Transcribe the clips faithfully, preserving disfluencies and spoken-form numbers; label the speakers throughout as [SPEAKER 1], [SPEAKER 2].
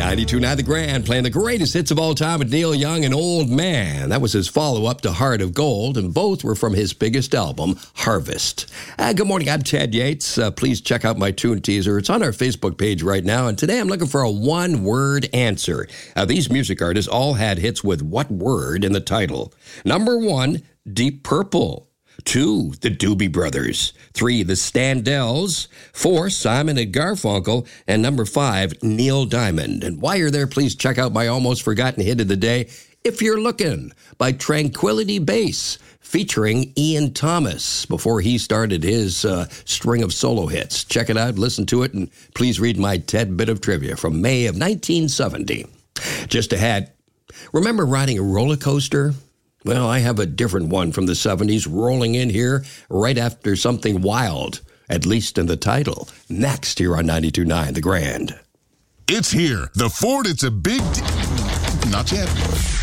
[SPEAKER 1] ninety-two point nine The Grand, playing the greatest hits of all time with Neil Young and Old Man. That was his follow-up to Heart of Gold, and both were from his biggest album, Harvest. Uh, good morning, I'm Ted Yates. Uh, please check out my tune teaser. It's on our Facebook page right now, and today I'm looking for a one-word answer. Uh, these music artists all had hits with what word in the title? Number one, Deep Purple. Two, the Doobie Brothers. Three, the Standells. Four, Simon and Garfunkel. And number five, Neil Diamond. And while you're there, please check out my almost forgotten hit of the day, If You're Looking, by Tranquility Base, featuring Ian Thomas before he started his uh, string of solo hits. Check it out, listen to it, and please read my Ted bit of trivia from May of nineteen seventy. Just ahead, remember riding a roller coaster? Well, I have a different one from the seventies rolling in here right after Something Wild, at least in the title. Next here on ninety-two point nine The Grand.
[SPEAKER 2] It's here. The Ford It's a Big Deal. Not yet.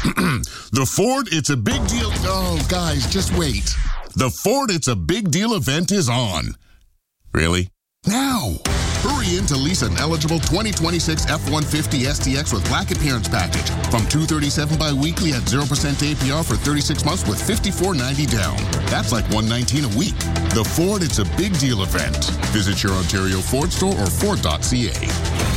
[SPEAKER 2] The Ford It's a Big Deal. Oh, guys, just wait. The Ford It's a Big Deal event is on. Really? Now. Hurry in to lease an eligible twenty twenty-six F one fifty S T X with Black Appearance Package from two hundred thirty-seven dollars bi-weekly at zero percent A P R for thirty-six months with fifty-four ninety down. That's like one hundred nineteen dollars a week. The Ford It's a Big Deal event. Visit your Ontario Ford store or Ford dot C A.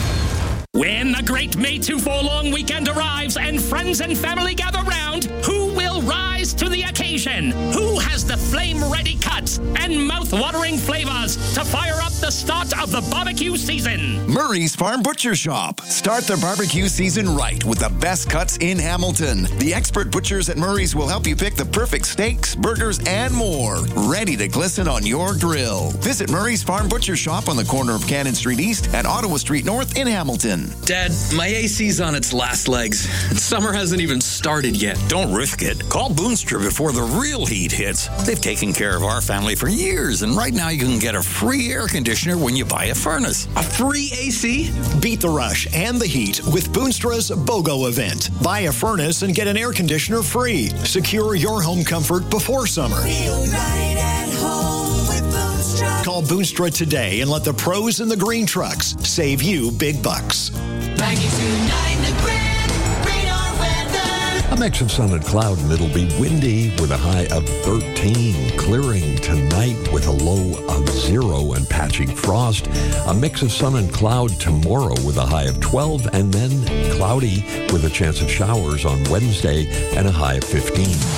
[SPEAKER 3] When the great May two four long weekend arrives and friends and family gather round, who will rise to the occasion? Who has the flame-ready cuts and mouth-watering flavors to fire up the start of the barbecue season?
[SPEAKER 4] Murray's Farm Butcher Shop. Start the barbecue season right with the best cuts in Hamilton. The expert butchers at Murray's will help you pick the perfect steaks, burgers, and more, ready to glisten on your grill. Visit Murray's Farm Butcher Shop on the corner of Cannon Street East and Ottawa Street North in Hamilton.
[SPEAKER 5] Dad, my A C's on its last legs. Summer hasn't even started yet.
[SPEAKER 6] Don't risk it. Call Boonstra before the real heat hits. They've taken care of our family for years, and right now you can get a free air conditioner when you buy a furnace.
[SPEAKER 5] A free A C?
[SPEAKER 7] Beat the rush and the heat with Boonstra's BOGO event. Buy a furnace and get an air conditioner free. Secure your home comfort before summer.
[SPEAKER 8] Feel right at home with Boonstra.
[SPEAKER 7] Call Boonstra today and let the pros in the green trucks save you big bucks.
[SPEAKER 8] ninety-two point nine The Grand, radar weather.
[SPEAKER 9] A mix of sun and cloud, and it'll be windy with a high of thirteen. Clearing tonight with a low of zero and patchy frost. A mix of sun and cloud tomorrow with a high of twelve, and then cloudy with a chance of showers on Wednesday and a high of fifteen.